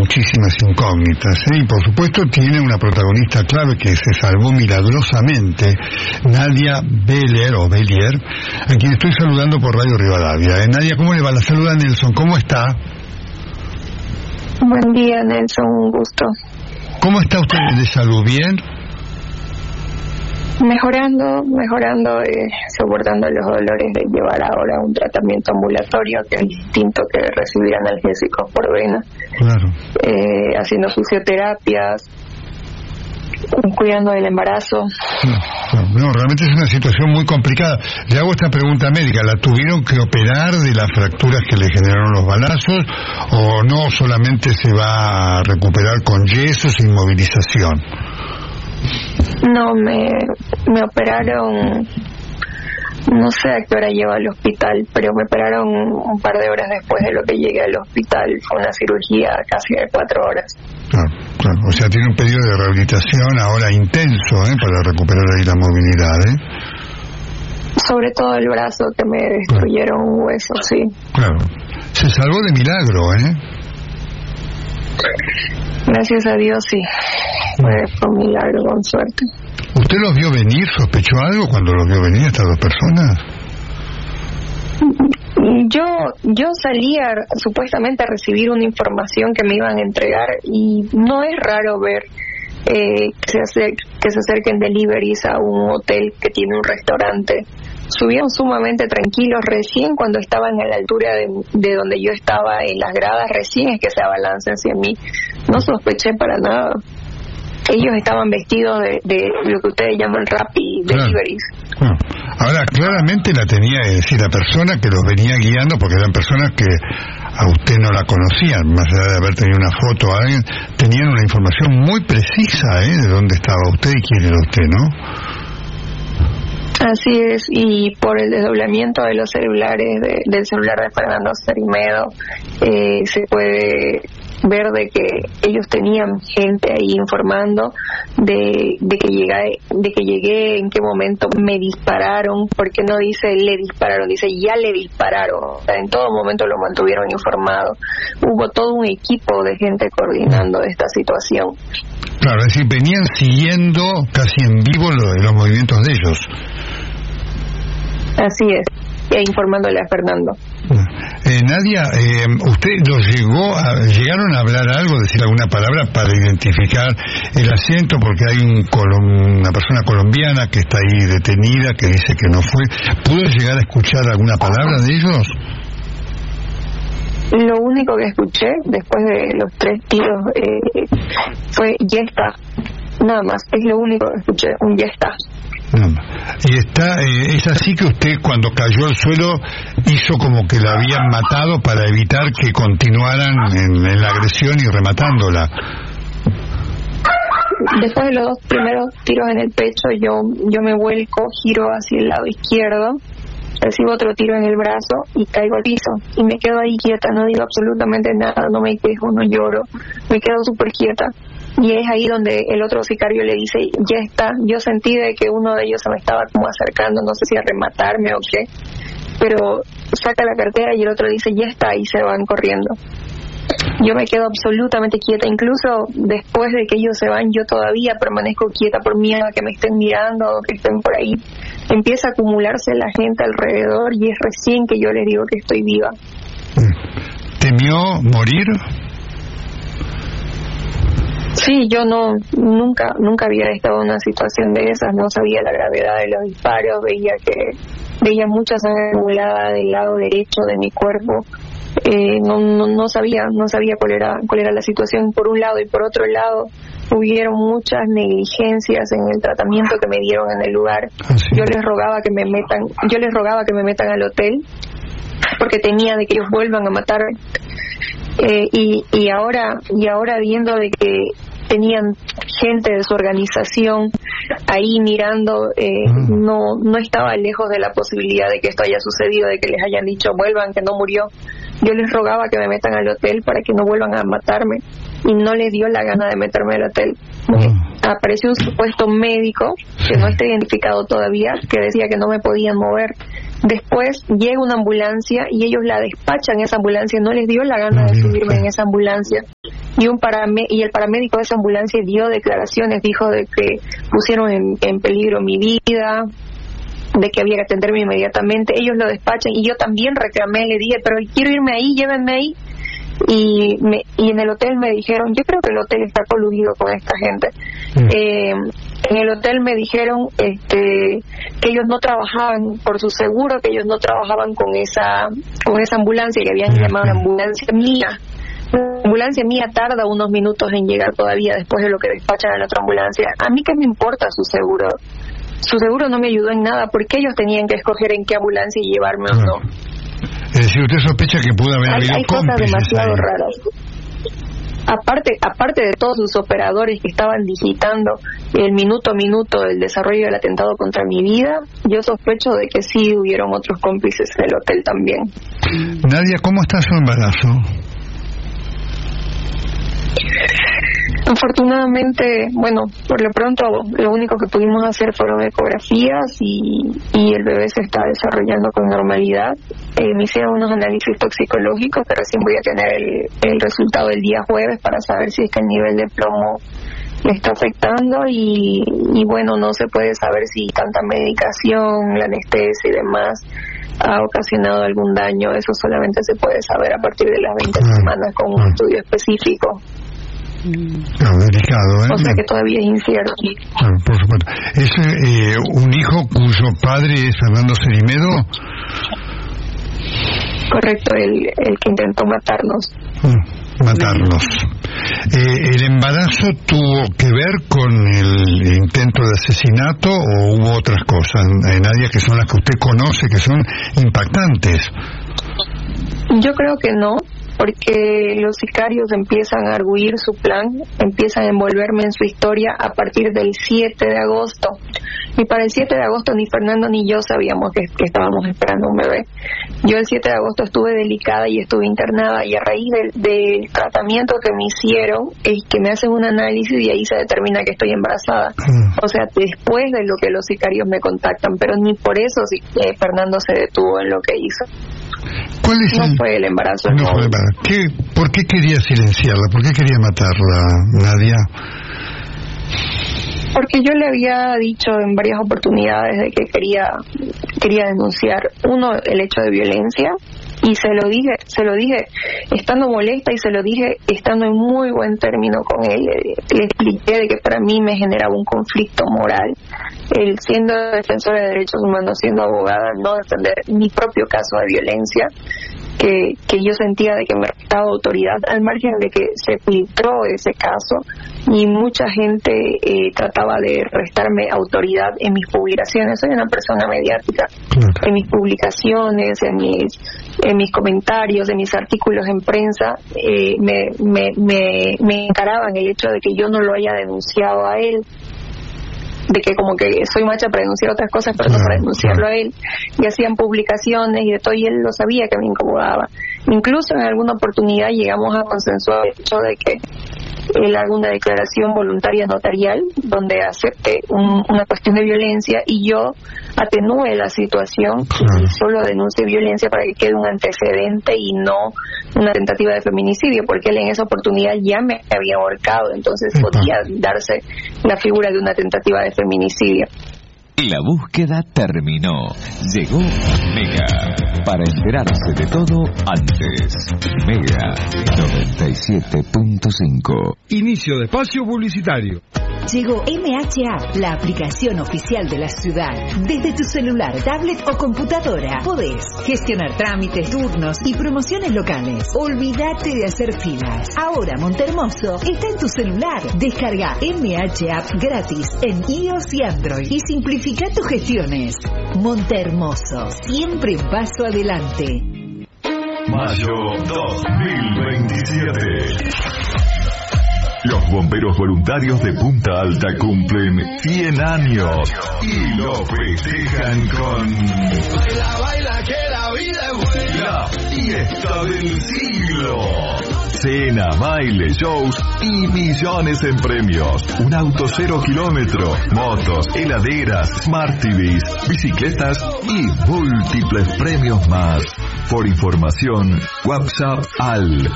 muchísimas incógnitas, ¿eh? Y por supuesto tiene una protagonista clave que se salvó milagrosamente, Nadia Beller, a quien estoy saludando por Radio Rivadavia. Nadia, ¿cómo le va? La saluda Nelson, ¿cómo está? Buen día, Nelson, un gusto. ¿Cómo está usted de salud? ¿Bien? Mejorando, soportando los dolores de llevar ahora un tratamiento ambulatorio que es distinto que recibir analgésicos por vena. Claro. Haciendo fisioterapias, cuidando del embarazo. No, realmente es una situación muy complicada. Le hago esta pregunta médica: ¿la tuvieron que operar de las fracturas que le generaron los balazos o no, solamente se va a recuperar con yesos e inmovilización? No, me operaron, no sé a qué hora llego al hospital, pero me operaron un par de horas después de lo que llegué al hospital. Fue una cirugía casi de 4 horas. Claro. O sea, tiene un periodo de rehabilitación ahora intenso, para recuperar ahí la movilidad, Sobre todo el brazo, que me destruyeron un hueso, sí. Claro. Se salvó de milagro, Gracias a Dios, sí. Fue un milagro, con suerte. ¿Usted los vio venir? ¿Sospechó algo cuando los vio venir estas dos personas? Yo salía supuestamente a recibir una información que me iban a entregar, y no es raro ver que se acerquen deliveries a un hotel que tiene un restaurante. Subieron sumamente tranquilos. Recién cuando estaban a la altura de donde yo estaba en las gradas, recién es que se abalanzan hacia mí. No sospeché para nada. Ellos estaban vestidos de lo que ustedes llaman Rappi deliveries. Claro. Ahora, claramente la tenía, es decir, la persona que los venía guiando, porque eran personas que a usted no la conocían, más allá de haber tenido una foto a alguien, tenían una información muy precisa, de dónde estaba usted y quién era usted, ¿no? Así es, y por el desdoblamiento de los celulares, del celular de Fernando Cerimedo, se puede ver de que ellos tenían gente ahí informando de que llegué, en qué momento me dispararon, porque no dice le dispararon, dice ya le dispararon. O sea, en todo momento lo mantuvieron informado. Hubo todo un equipo de gente coordinando esta situación. Claro, es decir, venían siguiendo casi en vivo los movimientos de ellos. Así es, informándole a Fernando. Nadia, ¿usted llegaron a hablar algo, decir alguna palabra para identificar el acento? Porque hay una persona colombiana que está ahí detenida, que dice que no fue. ¿Pudo llegar a escuchar alguna palabra de ellos? Lo único que escuché después de los 3 tiros fue ya está, nada más. Es lo único que escuché, un ya está. Y es así que usted, cuando cayó al suelo, hizo como que la habían matado para evitar que continuaran en la agresión y rematándola. Después de los 2 primeros tiros en el pecho, yo me vuelco, giro hacia el lado izquierdo, recibo otro tiro en el brazo y caigo al piso. Y me quedo ahí quieta, no digo absolutamente nada, no me quejo, no lloro, me quedo súper quieta. Y es ahí donde el otro sicario le dice, ya está. Yo sentí de que uno de ellos se me estaba como acercando, no sé si a rematarme o qué, pero saca la cartera y el otro dice, ya está, y se van corriendo. Yo me quedo absolutamente quieta, incluso después de que ellos se van, yo todavía permanezco quieta por miedo a que me estén mirando o que estén por ahí. Empieza a acumularse la gente alrededor y es recién que yo les digo que estoy viva. ¿Temió morir? Sí, yo nunca había estado en una situación de esas, no sabía la gravedad de los disparos, veía mucha sangre acumulada del lado derecho de mi cuerpo, no sabía cuál era la situación por un lado, y por otro lado hubieron muchas negligencias en el tratamiento que me dieron en el lugar. Yo les rogaba que me metan al hotel porque temía de que ellos vuelvan a matarme. Y ahora viendo de que tenían gente de su organización ahí mirando, no estaba lejos de la posibilidad de que esto haya sucedido, de que les hayan dicho vuelvan, que no murió. Yo les rogaba que me metan al hotel para que no vuelvan a matarme, y no les dio la gana de meterme al hotel. Apareció un supuesto médico que no está identificado todavía, que decía que no me podían mover. Después llega una ambulancia y ellos la despachan, esa ambulancia. No les dio la gana de subirme en esa ambulancia. y el paramédico de esa ambulancia dio declaraciones, dijo de que pusieron en peligro mi vida, de que había que atenderme inmediatamente. Ellos lo despachan y yo también reclamé, le dije, pero quiero irme ahí, llévenme ahí. Y en el hotel me dijeron, yo creo que el hotel está coludido con esta gente. En el hotel me dijeron que ellos no trabajaban por su seguro, que ellos no trabajaban con esa ambulancia, que habían llamado a la ambulancia mía. La ambulancia mía tarda unos minutos en llegar todavía después de lo que despachan a la otra ambulancia. A mí qué me importa su seguro. Su seguro no me ayudó en nada, porque ellos tenían que escoger en qué ambulancia llevarme o no. Es decir, usted sospecha que pudo haber habido cómplices. Hay cosas demasiado ahí raras. Aparte de todos sus operadores que estaban digitando el minuto a minuto del desarrollo del atentado contra mi vida, yo sospecho de que sí hubieron otros cómplices en el hotel también. Nadia, ¿cómo está su embarazo? Afortunadamente, bueno, por lo pronto lo único que pudimos hacer fueron ecografías y el bebé se está desarrollando con normalidad. Me hicieron unos análisis toxicológicos, que recién voy a tener el resultado el día jueves para saber si es que el nivel de plomo le está afectando y bueno, no se puede saber si tanta medicación, la anestesia y demás ha ocasionado algún daño. Eso solamente se puede saber a partir de las 20 semanas con un estudio específico. Delicado, O sea que todavía es incierto. Por supuesto. ¿Es un hijo cuyo padre es Fernando Cerimedo? Correcto, el que intentó matarnos. ¿El embarazo tuvo que ver con el intento de asesinato o hubo otras cosas, Nadia, que son las que usted conoce, que son impactantes? Yo creo que no, porque los sicarios empiezan a arguir su plan, empiezan a envolverme en su historia a partir del 7 de agosto. Y para el 7 de agosto ni Fernando ni yo sabíamos que estábamos esperando un bebé. Yo el 7 de agosto estuve delicada y estuve internada, y a raíz del tratamiento que me hicieron es que me hacen un análisis y ahí se determina que estoy embarazada. O sea, después de lo que los sicarios me contactan, pero ni por eso Fernando se detuvo en lo que hizo. ¿Cuál es no fue el embarazo. No fue el embarazo. ¿Por qué quería silenciarla? ¿Por qué quería matarla, Nadia? Porque yo le había dicho en varias oportunidades de que quería denunciar, uno, el hecho de violencia, y se lo dije estando molesta, y se lo dije estando en muy buen término con él. Le expliqué de que para mí me generaba un conflicto moral el, siendo defensora de derechos humanos, siendo abogada, no defender mi propio caso de violencia, que yo sentía de que me restaba autoridad, al margen de que se filtró ese caso y mucha gente trataba de restarme autoridad en mis publicaciones. Soy una persona mediática. En mis publicaciones, en mis comentarios, en mis artículos en prensa, me encaraban el hecho de que yo no lo haya denunciado a él, de que como que soy macha para denunciar otras cosas, pero no para denunciarlo a él, y hacían publicaciones y de todo, y él lo sabía que me incomodaba. Incluso en alguna oportunidad llegamos a consensuar el hecho de que él haga una declaración voluntaria notarial donde acepte una cuestión de violencia y yo atenúe la situación y solo denuncie violencia para que quede un antecedente y no una tentativa de feminicidio, porque él en esa oportunidad ya me había ahorcado, entonces podía darse la figura de una tentativa de feminicidio. La búsqueda terminó. Llegó Mega. Para enterarse de todo antes. Mega 97.5. Inicio de espacio publicitario. Llegó MH App, la aplicación oficial de la ciudad. Desde tu celular, tablet o computadora podés gestionar trámites, turnos y promociones locales. Olvídate de hacer filas. Ahora Montehermoso está en tu celular. Descarga MH App gratis en iOS y Android y simplifica tus gestiones. Montehermoso, siempre un paso adelante. Mayo 2027. Los bomberos voluntarios de Punta Alta cumplen 100 años y lo festejan con Baila que la vida es buena. la fiesta del siglo. Cena, baile, shows y millones en premios. Un auto 0 kilómetro, motos, heladeras, Smart TVs, bicicletas y múltiples premios más. Por información, WhatsApp al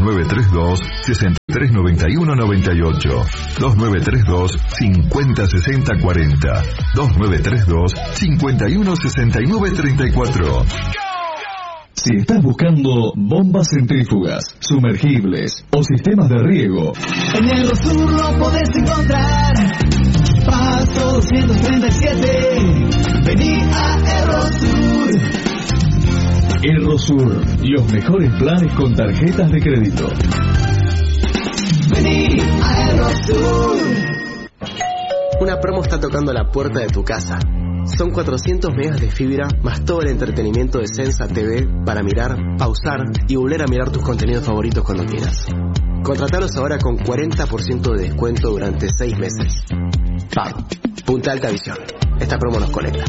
2932-639198, 2932-506040, 2932-516934. Si estás buscando bombas centrífugas, sumergibles o sistemas de riego, en el Rosur lo podés encontrar. Paso 237, vení a Errosur. Errosur, los mejores planes con tarjetas de crédito. Vení a Errosur. Una promo está tocando la puerta de tu casa. Son 400 megas de fibra más todo el entretenimiento de Sensa TV para mirar, pausar y volver a mirar tus contenidos favoritos cuando quieras. Contratalos ahora con 40% de descuento durante 6 meses. Punta Alta Visión. Esta promo nos conecta.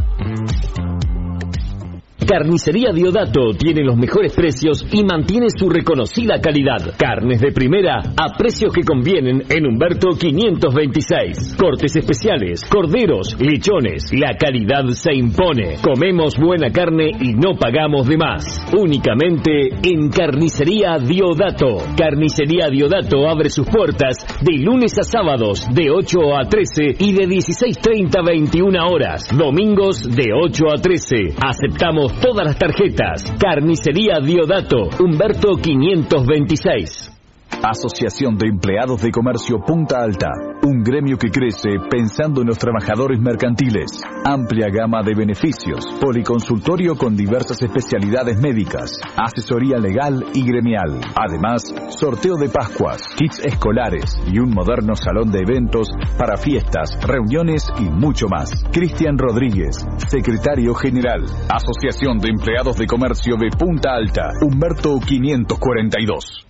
Carnicería Diodato tiene los mejores precios y mantiene su reconocida calidad. Carnes de primera a precios que convienen en Humberto 526. Cortes especiales, corderos, lechones. La calidad se impone. Comemos buena carne y no pagamos de más. Únicamente en Carnicería Diodato. Carnicería Diodato abre sus puertas de lunes a sábados de 8 a 13 y de 16:30 a 21 horas. Domingos de 8 a 13. Aceptamos todas las tarjetas. Carnicería Diodato, Humberto 526. Asociación de Empleados de Comercio Punta Alta, un gremio que crece pensando en los trabajadores mercantiles. Amplia gama de beneficios, policonsultorio con diversas especialidades médicas, asesoría legal y gremial. Además, sorteo de Pascuas, kits escolares y un moderno salón de eventos para fiestas, reuniones y mucho más. Cristian Rodríguez, secretario general. Asociación de Empleados de Comercio de Punta Alta, Humberto 542.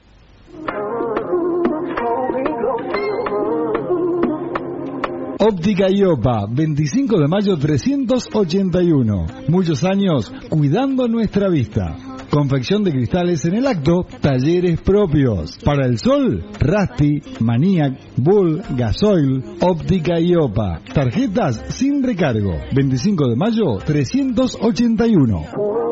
Óptica Iopa, 25 de mayo 381. Muchos años cuidando nuestra vista. Confección de cristales en el acto, talleres propios. Para el sol, Rasti, Maniac, Bull, Gasoil, Óptica Iopa. Tarjetas sin recargo. 25 de mayo 381.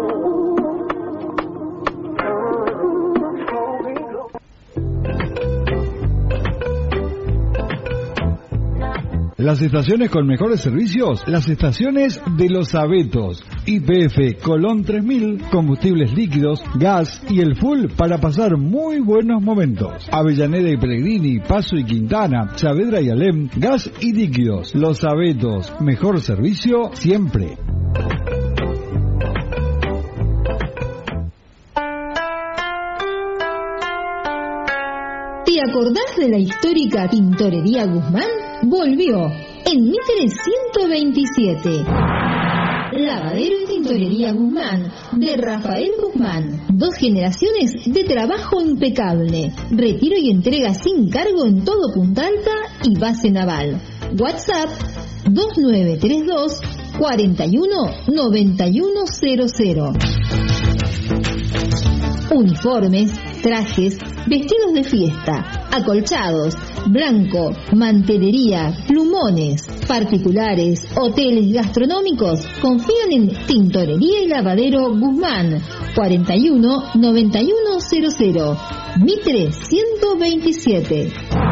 Las estaciones con mejores servicios, las estaciones de Los Abetos. YPF Colón 3000, combustibles líquidos, gas y el full para pasar muy buenos momentos. Avellaneda y Pellegrini, Paso y Quintana, Saavedra y Alem, gas y líquidos. Los Abetos, mejor servicio siempre. ¿Te acordás de la histórica Tintorería Guzmán? Volvió en Mitre 127. Lavadero y Tintorería Guzmán, de Rafael Guzmán. 2 generaciones de trabajo impecable. Retiro y entrega sin cargo en todo Punta Alta y base naval. WhatsApp 2932 41 9100. Uniformes, trajes, vestidos de fiesta, acolchados, blanco, mantelería, plumones, particulares, hoteles gastronómicos. Confían en Tintorería y Lavadero Guzmán, 41 9100, Mitre 127.